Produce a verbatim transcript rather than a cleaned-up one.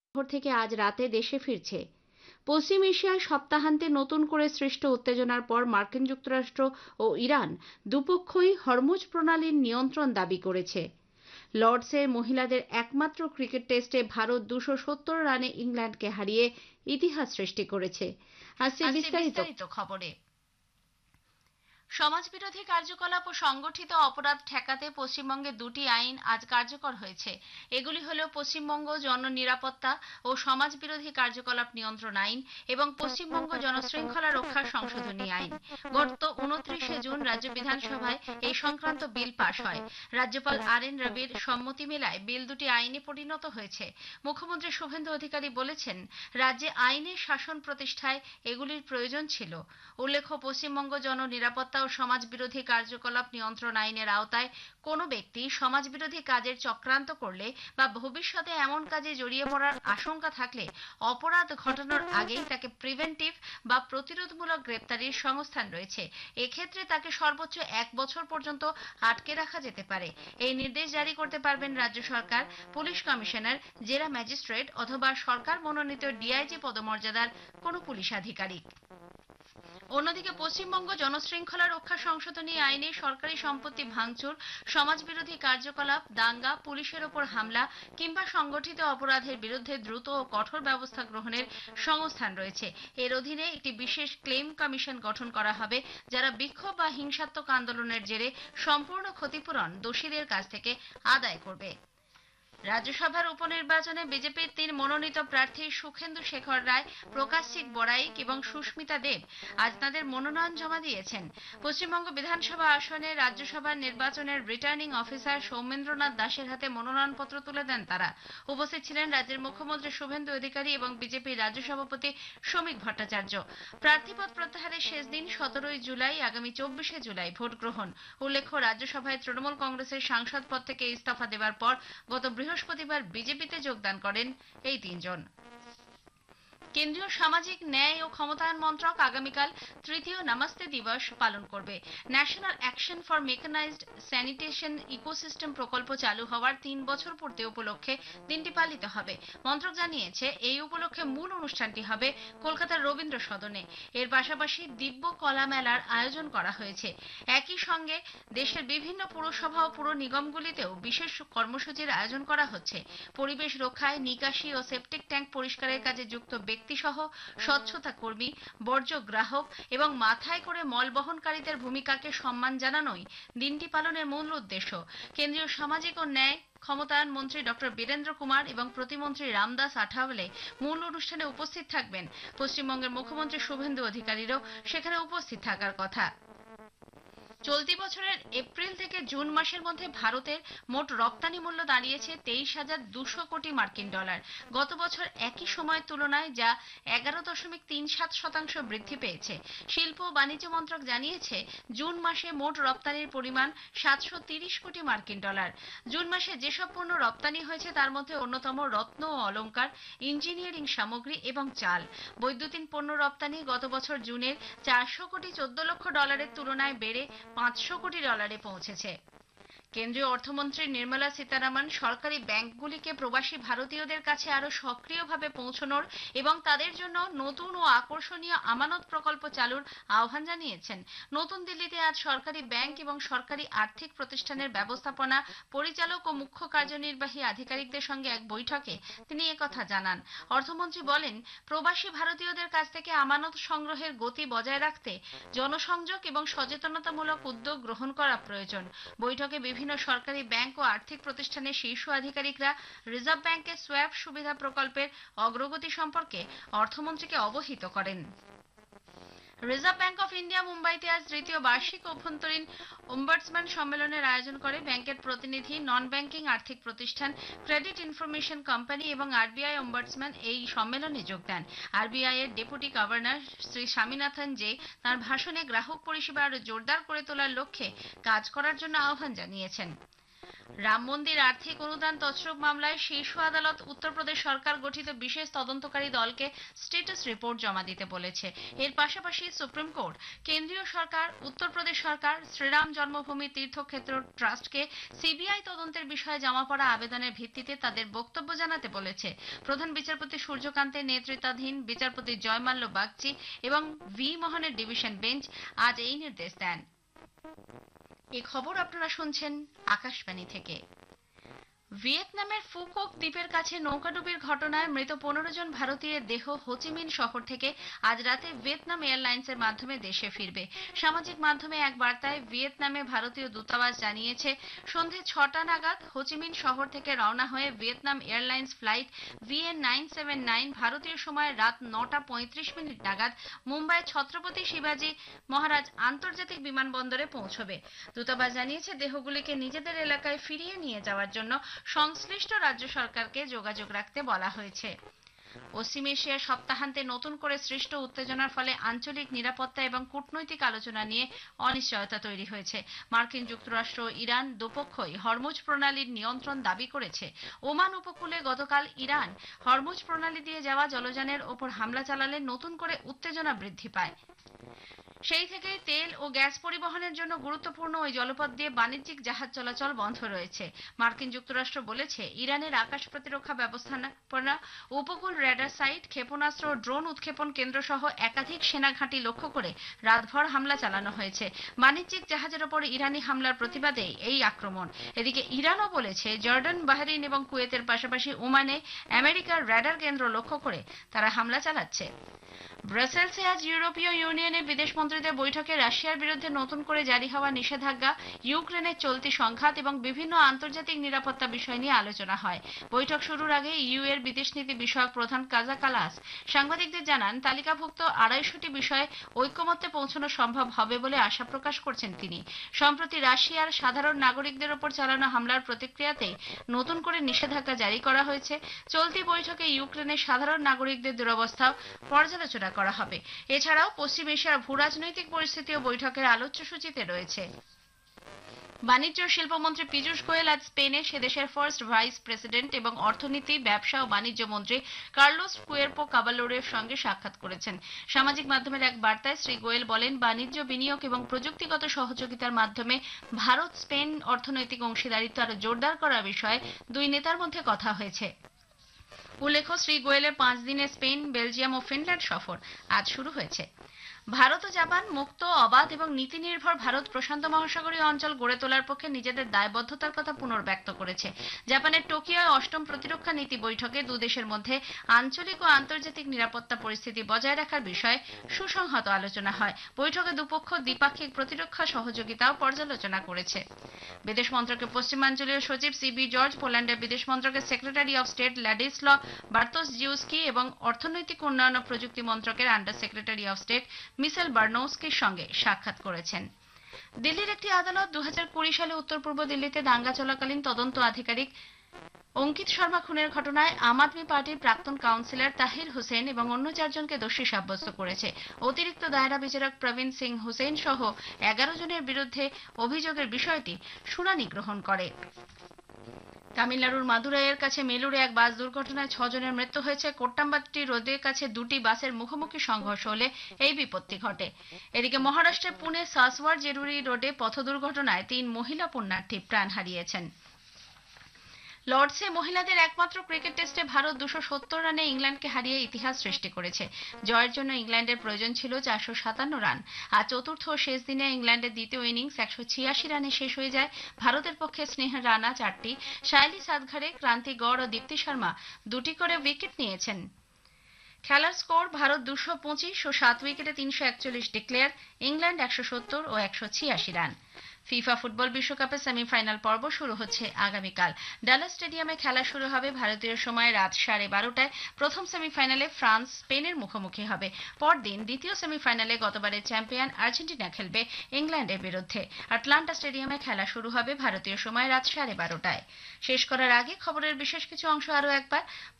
থেকে আজ রাতে দেশে ফিরছে। পশ্চিম এশিয়ায় সপ্তাহান্তে নতুন করে সৃষ্ট উত্তেজনার পর মার্কিন যুক্তরাষ্ট্র ও ইরান দুপক্ষই হরমুজ প্রণালীর নিয়ন্ত্রণ দাবি করেছে। লর্ডসে মহিলাদের একমাত্র ক্রিকেট টেস্টে ভারত দুশো সত্তর রানে ইংল্যান্ডকে হারিয়ে ইতিহাস সৃষ্টি করেছে। আসছে বিস্তারিত খবরে। সমাজবিরোধী কার্যকলাপ ও সংগঠিত অপরাধ ঠেকাতে পশ্চিমবঙ্গে দুটি আইন আজ কার্যকর হয়েছে। এগুলি হল পশ্চিমবঙ্গ জননিরাপত্তা ও সমাজবিরোধী কার্যকলাপ নিয়ন্ত্রণ আইন এবং পশ্চিমবঙ্গ জনশৃঙ্খলা রক্ষা সংশোধনী আইন। গত উনত্রিশে জুন রাজ্য বিধানসভায় এই সংক্রান্ত বিল পাশ হয়। রাজ্যপাল আর এন রবির সম্মতি মেলায় বিল দুটি আইনে পরিণত হয়েছে। মুখ্যমন্ত্রী শুভেন্দু অধিকারী বলেছেন, রাজ্যে আইনের শাসন প্রতিষ্ঠায় এগুলির প্রয়োজন ছিল। উল্লেখ্য, পশ্চিমবঙ্গ জননিরাপত্তা ও সমাজবিরোধী কার্যকলাপ নিয়ন্ত্রণ আইনের আওতায় কোনো ব্যক্তি সমাজবিরোধী কাজের চক্রান্ত করলে বা ভবিষ্যতে এমন কাজে জড়িয়ে পড়ার আশঙ্কা থাকলে অপরাধ ঘটানোর আগেই তাকে প্রিভেন্টিভ বা প্রতিরোধমূলক গ্রেপ্তারির সংস্থান রয়েছে। এক্ষেত্রে তাকে সর্বোচ্চ এক বছর পর্যন্ত আটকে রাখা যেতে পারে। এই নির্দেশ জারি করতে পারবেন রাজ্য সরকার, পুলিশ কমিশনার, জেলা ম্যাজিস্ট্রেট অথবা সরকার মনোনীত ডিআইজি পদমর্যাদার কোনো পুলিশ আধিকারিক। অন্যদিকে পশ্চিমবঙ্গ জনশৃঙ্খলা রক্ষা সংশোধনী আইনে সরকারি সম্পত্তি ভাঙচুর, সমাজবিরোধী কার্যকলাপ, দাঙ্গা, পুলিশের ওপর হামলা কিংবা সংগঠিত অপরাধের বিরুদ্ধে দ্রুত ও কঠোর ব্যবস্থা গ্রহণের সংস্থান রয়েছে। এর অধীনে একটি বিশেষ ক্লেম কমিশন গঠন করা হবে, যারা বিক্ষোভ বা হিংসাত্মক আন্দোলনের জেরে সম্পূর্ণ ক্ষতিপূরণ দোষীদের কাছ থেকে আদায় করবে। রাজ্যসভার উপনির্বাচনে বিজেপির তিন মনোনীত প্রার্থী সুখেন্দু শেখর রায়, প্রকাশিক বড়াইক এবং সুস্মিতা দেব আজ তাঁদের মনোনয়ন জমা দিয়েছেন। পশ্চিমবঙ্গ বিধানসভা আসনে রাজ্যসভার নির্বাচনের রিটার্নিং অফিসার সৌমেন্দ্রনাথ দাসের হাতে মনোনয়নপত্র তুলে দেন তারা। উপস্থিত ছিলেন রাজ্যের মুখ্যমন্ত্রী শুভেন্দু অধিকারী এবং বিজেপির রাজ্য সভাপতি শ্রমিক ভট্টাচার্য। প্রার্থীপদ প্রত্যাহারের শেষ দিন সতেরোই জুলাই, আগামী চব্বিশে জুলাই ভোট গ্রহণ। উল্লেখ্য, রাজ্যসভায় তৃণমূল কংগ্রেসের সাংসদ পদ থেকে ইস্তফা দেওয়ার পর গত বৃহস্পতিবার বিজেপিতে যোগদান করেন এই তিনজন। কেন্দ্রীয় সামাজিক ন্যায় ও ক্ষমতায়ন মন্ত্রক আগামীকাল তৃতীয় নমস্তে দিবস পালন করবে। National action for mechanized sanitation ecosystem প্রকল্প চালু হওয়ার তিন বছর পূর্তি উপলক্ষে দিনটি পালিত হবে। মন্ত্রক জানিয়েছে, এই উপলক্ষে মূল অনুষ্ঠানটি হবে কলকাতার রবীন্দ্র সদনে। এর পাশাপাশি দিব্য কলা মেলার আয়োজন করা হয়েছে। একই সঙ্গে দেশের বিভিন্ন পুরসভা ও পুর নিগমগুলিতেও বিশেষ কর্মসূচির আয়োজন করা হচ্ছে। পরিবেশ রক্ষায় নিকাশি ও সেপটিক ট্যাঙ্ক পরিষ্কারের কাজে যুক্ত ব্যক্তিসহ স্বচ্ছতা কর্মী, বর্জ্য গ্রাহক এবং মাথায় করে মল বহনকারীদের ভূমিকাকে সম্মান জানানোই দিনটি পালনের মূল উদ্দেশ্য। কেন্দ্রীয় সামাজিক ও ন্যায় ক্ষমতায়ন মন্ত্রী ডক্টর বীরেন্দ্র কুমার এবং প্রতিমন্ত্রী রামদাস আঠাওয়ালে মূল অনুষ্ঠানে উপস্থিত থাকবেন। পশ্চিমবঙ্গের মুখ্যমন্ত্রী শুভেন্দু অধিকারীরও সেখানে উপস্থিত থাকার কথা। চলতি বছরের এপ্রিল থেকে জুন মাসের মধ্যে ভারতের মোট রপ্তানি মূল্য দাঁড়িয়েছে তেইশ হাজার দুশো কোটি মার্কিন ডলার। গত বছর একই সময়ের তুলনায় যা এগারো দশমিক তিন সাত শতাংশ বৃদ্ধি পেয়েছে। শিল্প ও বাণিজ্য মন্ত্রক জানিয়েছে, জুন মাসে মোট রপ্তানির পরিমাণ সাতশো তিরিশ কোটি মার্কিন ডলার। জুন মাসে যেসব পণ্য রপ্তানি হয়েছে তার মধ্যে অন্যতম রত্ন ও অলংকার, ইঞ্জিনিয়ারিং সামগ্রী এবং চাল। বৈদ্যুতিন পণ্য রপ্তানি গত বছর জুনের চারশো কোটি চোদ্দ লক্ষ ডলারের তুলনায় বেড়ে পাঁচশো কোটি ডলারে পৌঁছেছে। কেন্দ্রীয় অর্থমন্ত্রী নির্মলা সীতারামন সরকারি ব্যাংকগুলিকে প্রবাসী ভারতীয়দের কাছে আরো সক্রিয়ভাবে পৌঁছানোর এবং তাদের জন্য নতুন ও আকর্ষণীয় আমানত প্রকল্প চালুর আহ্বান জানিয়েছেন। নতুন দিল্লিতে আজ সরকারি ব্যাংক এবং সরকারি আর্থিক প্রতিষ্ঠানের ব্যবস্থাপনা পরিচালক ও মুখ্য কার্যনির্বাহী আধিকারিকদের সঙ্গে এক বৈঠকে তিনি একথা জানান। অর্থমন্ত্রী বলেন, প্রবাসী ভারতীয়দের কাছ থেকে আমানত সংগ্রহের গতি বজায় রাখতে জনসংযোগ এবং সচেতনতামূলক উদ্যোগ গ্রহণ করা প্রয়োজন। বৈঠকে বিভিন্ন সরকারি ব্যাংক ও আর্থিক প্রতিষ্ঠানের শীর্ষ আধিকারিকরা রিজার্ভ ব্যাংকের সোয়াপ সুবিধা প্রকল্পের অগ্রগতি সম্পর্কে অর্থমন্ত্রীকে অবহিত করেন। রিজার্ভ ব্যাংক অফ ইন্ডিয়া মুম্বাইতে আজ তৃতীয় বার্ষিক অভ্যন্তরীণ ওম্বাডসম্যান সম্মেলনের আয়োজন করে। ব্যাংকের প্রতিনিধি, নন ব্যাংকিং আর্থিক প্রতিষ্ঠান, ক্রেডিট ইনফরমেশন কোম্পানি এবং আরবিআই ওম্বাডসম্যান এই সম্মেলনে যোগ দেন। আরবিআই এর deputy governor Shri Swaminathan J তাঁর ভাষণে গ্রাহক পরিষেবা আরো জোরদার করে তোলার লক্ষ্যে কাজ করার জন্য আহ্বান জানিয়েছেন। রাম মন্দির আর্থিক অনুদান তছরূপ মামলায় শীর্ষ আদালত উত্তরপ্রদেশ সরকার গঠিত বিশেষ তদন্তকারী দলকে স্ট্যাটাস রিপোর্ট জমা দিতে বলেছে। এর পাশাপাশি সুপ্রিম কোর্ট কেন্দ্রীয় সরকার, উত্তরপ্রদেশ সরকার, শ্রীরাম জন্মভূমি তীর্থক্ষেত্র ট্রাস্টকে সিবিআই তদন্তের বিষয়ে জমা পড়া আবেদনের ভিত্তিতে তাদের বক্তব্য জানাতে বলেছে। প্রধান বিচারপতি সূর্যকান্তের নেতৃত্বাধীন বিচারপতি জয়মাল্য বাগচি এবং ভি মোহনের ডিভিশন বেঞ্চ আজ এই নির্দেশ দেন। এই খবর আপনারা শুনছেন আকাশবাণী থেকে। ভিয়েতনামের ফুকক দ্বীপের কাছে নৌকাডুবির ঘটনায় মৃত পনেরো জন ভারতীয়ের দেহ হোচিমিন শহর থেকে আজ রাতে ভিয়েতনাম এয়ারলাইন্সের মাধ্যমে দেশে ফিরবে। সামাজিক মাধ্যমে এক বার্তায় ভিয়েতনামে ভারতীয় দূতাবাস জানিয়েছে, সন্ধে ছটা নাগাদ হোচিমিন শহর থেকে রওনা হয়ে Vietnam airlines flight VN nine seven nine ভারতীয় সময় রাত নটা পঁয়ত্রিশ মিনিট নাগাদ মুম্বাই ছত্রপতি শিবাজি মহারাজ আন্তর্জাতিক বিমানবন্দরে পৌঁছবে। দূতাবাস জানিয়েছে, দেহগুলিকে নিজেদের এলাকায় ফিরিয়ে নিয়ে যাওয়ার জন্য সংশ্লিষ্ট রাজ্য সরকারকে যোগাযোগ রাখতে বলা হয়েছে। পশ্চিম এশিয়ার সপ্তাহান্তে নতুন করে সৃষ্ট উত্তেজনার ফলে আঞ্চলিক নিরাপত্তা এবং কূটনৈতিক আলোচনা নিয়ে অনিশ্চয়তা তৈরি হয়েছে। মার্কিন যুক্তরাষ্ট্র, ইরান দুপক্ষই হরমুজ প্রণালীর নিয়ন্ত্রণ দাবি করেছে। ওমান উপকূলে গতকাল ইরান হরমুজ প্রণালী দিয়ে যাওয়া জলযানের ওপর হামলা চালালে নতুন করে উত্তেজনা বৃদ্ধি পায়। সেই থেকেই তেল ও গ্যাস পরিবহনের জন্য গুরুত্বপূর্ণ ওই জলপথ দিয়ে বাণিজ্যিক জাহাজ চলাচল বন্ধ রয়েছে। মার্কিন যুক্তরাষ্ট্র বলেছে, ইরানের আকাশ প্রতিরক্ষা ব্যবস্থাপনা, উপকূল রেডার সাইট, ক্ষেপণাস্ত্র ও ড্রোন উৎক্ষেপণ কেন্দ্র সহ একাধিক সেনা ঘাঁটি লক্ষ্য করে রাতভর হামলা চালানো হয়েছে। বাণিজ্যিক জাহাজের ওপর ইরানি হামলার প্রতিবাদে এই আক্রমণ। এদিকে ইরানও বলেছে, জর্ডান, বাহরিন এবং কুয়েতের পাশাপাশি ওমানে আমেরিকার রেডার কেন্দ্র লক্ষ্য করে তারা হামলা চালাচ্ছে। ব্রাসেলসে আজ ইউরোপীয় ইউনিয়নের বিদেশ মন্ত্রীদের বৈঠকে রাশিয়ার বিরুদ্ধে নতুন করে জারি হওয়া নিষেধাজ্ঞা, ইউক্রেনের চলতি সংঘাত এবং বিভিন্ন আন্তর্জাতিক নিরাপত্তা বিষয় নিয়ে আলোচনা হয়। বৈঠক শুরুর আগে ইইউ এর বিদেশনীতি বিষয়ক প্রধান কাজা কালাস সাংবাদিকদের জানান, তালিকাভুক্ত আড়াইশোটি বিষয়ে ঐকমত্যে পৌঁছানো সম্ভব হবে বলে আশা প্রকাশ করছেন তিনি। সম্প্রতি রাশিয়ার সাধারণ নাগরিকদের ওপর চালানো হামলার প্রতিক্রিয়াতেই নতুন করে নিষেধাজ্ঞা জারি করা হয়েছে। চলতি বৈঠকে ইউক্রেনের সাধারণ নাগরিকদের দুরবস্থাও পর্যালোচনা করা হবে। এছাড়াও পশ্চিম এশিয়ার ভূরাজনৈতিক পরিস্থিতিও বৈঠকের আলোচ্য সূচিতে রয়েছে। বাণিজ্য ও শিল্পমন্ত্রী পীযূষ গোয়েল আজ স্পেনে সেদেশের ফার্স্ট ভাইস প্রেসিডেন্ট এবং অর্থনীতি, ব্যবসা ও বাণিজ্য মন্ত্রী কার্লোস কুয়ের্পো কাবালোরের সঙ্গে সাক্ষাৎ করেছেন। সামাজিক মাধ্যমের এক বার্তায় শ্রী গোয়েল বলেন, বাণিজ্য, বিনিয়োগ এবং প্রযুক্তিগত সহযোগিতার মাধ্যমে ভারত স্পেন অর্থনৈতিক অংশীদারিত্ব আরো জোরদার করার বিষয়ে দুই নেতার মধ্যে কথা হয়েছে। উল্লেখ্য, শ্রী গোয়েলের পাঁচ দিনের স্পেন, বেলজিয়াম ও ফিনল্যান্ড সফর আজ শুরু হয়েছে। ভারত ও জাপান মুক্ত, অবাধ এবং নীতি নির্ভর ভারত প্রশান্ত মহাসাগরীয় অঞ্চল গড়ে তোলার পক্ষে নিজেদের দায়বদ্ধতার কথা পুনর্ব্যক্ত করেছে। জাপানের টোকিওয় অষ্টম প্রতিরক্ষা নীতি বৈঠকে দুদেশের মধ্যে আঞ্চলিক ও আন্তর্জাতিক নিরাপত্তা পরিস্থিতি বজায় রাখার বিষয়ে সুসংহত আলোচনা হয়। বৈঠকে দুপক্ষ দ্বিপাক্ষিক প্রতিরক্ষা সহযোগিতাও পর্যালোচনা করেছে। বিদেশ মন্ত্রকের পশ্চিমাঞ্চলীয় সচিব সিবি জর্জ পোল্যান্ডের বিদেশ মন্ত্রকের সেক্রেটারি অফ স্টেট ল্যাডিস্ল বার্তোস-জিউস্কি এবং অর্থনৈতিক উন্নয়ন ও প্রযুক্তি মন্ত্রকের আন্ডার সেক্রেটারি অফ স্টেট মিশেল বার্নৌস্কির সঙ্গে সাক্ষাৎ করেছেন। দিল্লির একটি আদালত দু হাজার কুড়ি সালে উত্তর পূর্ব দিল্লিতে দাঙ্গা চলাকালীন তদন্ত আধিকারিক অঙ্কিত শর্মা খুনের ঘটনায় আম আদমি পার্টির প্রাক্তন কাউন্সিলর তাহির হোসেন এবং অন্য চারজনকে দোষী সাব্যস্ত করেছে। অতিরিক্ত দায়রা বিচারক প্রবীণ সিং হুসেন সহ এগারো জনের বিরুদ্ধে অভিযোগের বিষয়টি শুনানি গ্রহণ করে। তামিলনাড়ুর মাদুরাইয়ের কাছে মেলুরে এক বাস দুর্ঘটনায় ছজনের মৃত্যু হয়েছে। কোট্টাম্বাট্টি রোডের কাছে দুটি বাসের মুখোমুখি সংঘর্ষ হলে এই বিপত্তি ঘটে। এদিকে মহারাষ্ট্রের পুনে সাসওয়ার জেরুরি রোডে পথ দুর্ঘটনায় তিন মহিলা পুণ্যার্থী প্রাণ হারিয়েছেন। লর্ডসে মহিলাদের একমাত্র ক্রিকেট টেস্টে ভারত দুশো সত্তর রানে ইংল্যান্ডকে হারিয়ে ইতিহাস সৃষ্টি করেছে। জয়ের জন্য ইংল্যান্ডের প্রয়োজন ছিল চারশো সাতান্ন রান। আর চতুর্থ ও শেষ দিনে ইংল্যান্ডের দ্বিতীয় ইনিংস একশো ছিয়াশি রানে শেষ হয়ে যায়। ভারতের পক্ষে স্নেহ রানা চারটি, শাইলি সাতঘারে, ক্রান্তি গড় ও দীপ্তি শর্মা দুটি করে উইকেট নিয়েছেন। খেলার স্কোর ভারত দুশো পঁচিশ ও সাত উইকেটে তিনশো একচল্লিশ ডিক্লেয়ার, ইংল্যান্ড একশো সত্তর ও একশো ছিয়াশি রান। ফিফা ফুটবল বিশ্বকাপের সেমিফাইনাল পর্ব শুরু হচ্ছে আগামীকাল। ডালাস স্টেডিয়ামে খেলা শুরু হবে ভারতীয় সময় রাত সাড়ে বারোটায়। প্রথম সেমিফাইনালে ফ্রান্স স্পেনের মুখোমুখি হবে। পরদিন দ্বিতীয় সেমিফাইনালে গতবারের চ্যাম্পিয়ন আর্জেন্টিনা খেলবে ইংল্যান্ডের বিরুদ্ধে। আটলান্টা স্টেডিয়ামে খেলা শুরু হবে ভারতীয় সময় রাত সাড়ে বারোটায়। শেষ করার আগে খবরের বিশেষ কিছু অংশ আরও একবার।